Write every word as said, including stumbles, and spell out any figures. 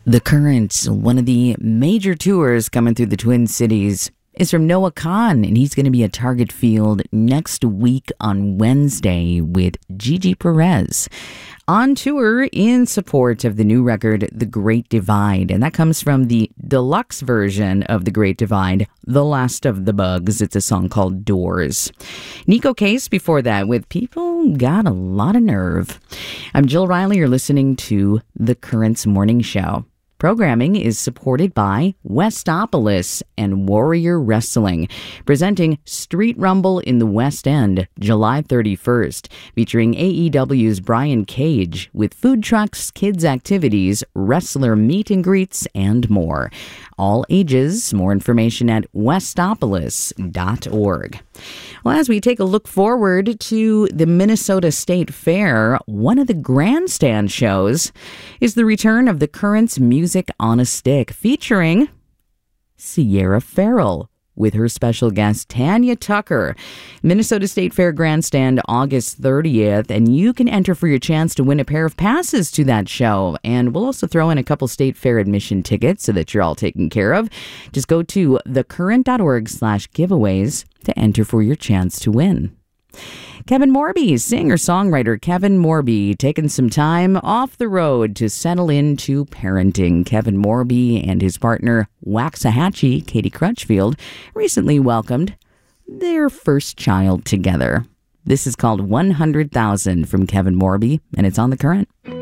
The Current, one of the major tours coming through the Twin Cities, is from Noah Kahan, and he's going to be at Target Field next week on Wednesday with Gigi Perez on tour in support of the new record, The Great Divide. And that comes from the deluxe version of The Great Divide, The Last of the Bugs. It's a song called Doors. Nico Case before that with People Got a Lot of Nerve. I'm Jill Riley. You're listening to The Current's Morning Show. Programming is supported by Westopolis and Warrior Wrestling, presenting Street Rumble in the West End, July thirty-first, featuring A E W's Brian Cage with food trucks, kids' activities, wrestler meet and greets, and more. All ages. More information at westopolis dot org. Well, as we take a look forward to the Minnesota State Fair, one of the grandstand shows is the return of the Current's Music on a Stick, featuring Sierra Farrell with her special guest Tanya Tucker. Minnesota State Fair Grandstand, August thirtieth, and you can enter for your chance to win a pair of passes to that show. And we'll also throw in a couple State Fair admission tickets so that you're all taken care of. Just go to thecurrent.org slash giveaways to enter for your chance to win. Kevin Morby, singer-songwriter Kevin Morby, taking some time off the road to settle into parenting. Kevin Morby and his partner, Waxahachie, Katie Crutchfield, recently welcomed their first child together. This is called one hundred thousand from Kevin Morby, and it's on The Current.